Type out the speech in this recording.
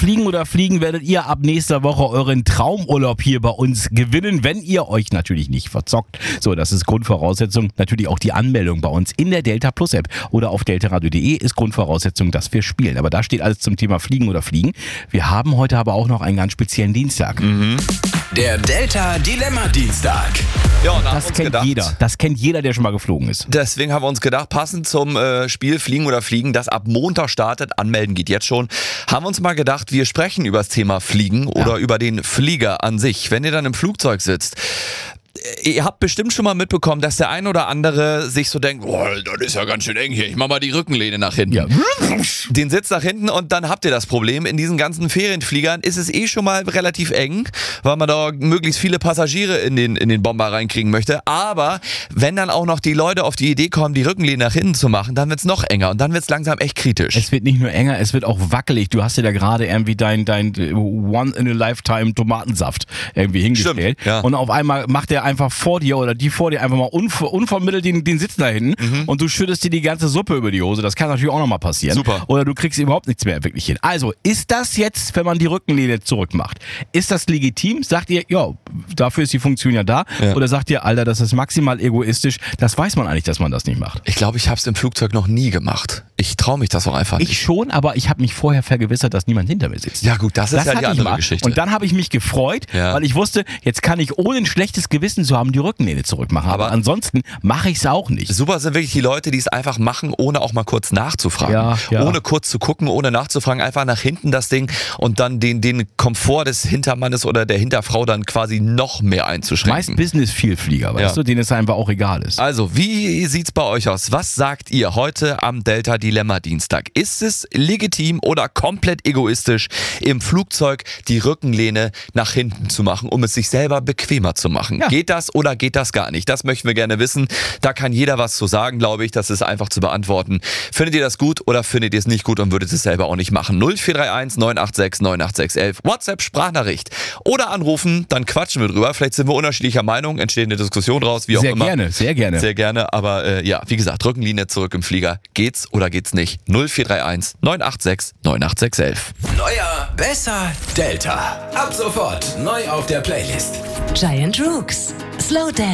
Fliegen oder Fliegen werdet ihr ab nächster Woche euren Traumurlaub hier bei uns gewinnen, wenn ihr euch natürlich nicht verzockt. So, das ist Grundvoraussetzung. Natürlich auch die Anmeldung bei uns in der Delta Plus App oder auf deltaradio.de ist Grundvoraussetzung, dass wir spielen. Aber da steht alles zum Thema Fliegen oder Fliegen. Wir haben heute aber auch noch einen ganz speziellen Dienstag. Der Delta Dilemma Dienstag. Ja, und Das kennt jeder. Das kennt jeder, der schon mal geflogen ist. Deswegen haben wir uns gedacht, passend zum Spiel Fliegen oder Fliegen, das ab Montag startet, anmelden geht jetzt schon, haben wir uns mal gedacht, wir sprechen über das Thema Fliegen oder über den Flieger an sich. Wenn ihr dann im Flugzeug sitzt, ihr habt bestimmt schon mal mitbekommen, dass der ein oder andere sich so denkt, oh, das ist ja ganz schön eng hier, ich mach mal die Rückenlehne nach hinten. Ja. Den Sitz nach hinten und dann habt ihr das Problem, in diesen ganzen Ferienfliegern ist es schon mal relativ eng, weil man da möglichst viele Passagiere in den Bomber reinkriegen möchte. Aber wenn dann auch noch die Leute auf die Idee kommen, die Rückenlehne nach hinten zu machen, dann wird's noch enger und dann wird's langsam echt kritisch. Es wird nicht nur enger, es wird auch wackelig. Du hast dir da gerade irgendwie dein One-in-a-Lifetime Tomatensaft irgendwie hingestellt. Stimmt, ja. Und auf einmal macht der einfach vor dir oder die vor dir einfach mal unvermittelt den Sitz da hinten und du schüttest dir die ganze Suppe über die Hose. Das kann natürlich auch nochmal passieren. Super. Oder du kriegst überhaupt nichts mehr wirklich hin. Also, ist das jetzt, wenn man die Rückenlehne zurückmacht, ist das legitim? Sagt ihr, ja, dafür ist die Funktion ja da? Ja. Oder sagt ihr, Alter, das ist maximal egoistisch? Das weiß man eigentlich, dass man das nicht macht. Ich glaube, ich habe es im Flugzeug noch nie gemacht. Ich traue mich das auch einfach nicht. Ich schon, aber ich habe mich vorher vergewissert, dass niemand hinter mir sitzt. Ja gut, das ist ja die hatte ich andere mal. Geschichte. Und dann habe ich mich gefreut, Ja. weil ich wusste, jetzt kann ich ohne ein schlechtes Gewissen zu haben die Rückenlehne zurückmachen. Aber ansonsten mache ich es auch nicht. Super sind wirklich die Leute, die es einfach machen, ohne auch mal kurz nachzufragen. Ja. Ohne kurz zu gucken, ohne nachzufragen, einfach nach hinten das Ding und dann den Komfort des Hintermannes oder der Hinterfrau dann quasi noch mehr einzuschränken. Meist Business-Vielflieger, weißt du, denen es einfach auch egal ist. Also, wie sieht's bei euch aus? Was sagt ihr heute am Delta Dilemma Dienstag? Ist es legitim oder komplett egoistisch, im Flugzeug die Rückenlehne nach hinten zu machen, um es sich selber bequemer zu machen? Ja. Geht das oder geht das gar nicht? Das möchten wir gerne wissen. Da kann jeder was zu sagen, glaube ich. Das ist einfach zu beantworten. Findet ihr das gut oder findet ihr es nicht gut und würdet es selber auch nicht machen? 0431 986 98611 WhatsApp Sprachnachricht oder anrufen, dann quatschen wir drüber. Vielleicht sind wir unterschiedlicher Meinung, entsteht eine Diskussion draus, wie auch immer. Sehr gerne. Sehr gerne, aber ja, wie gesagt, Rückenlinie zurück im Flieger. Geht's oder geht's nicht? 0431 986 98611. Neuer, besser, Delta. Ab sofort neu auf der Playlist. Giant Rooks. Slow Dance.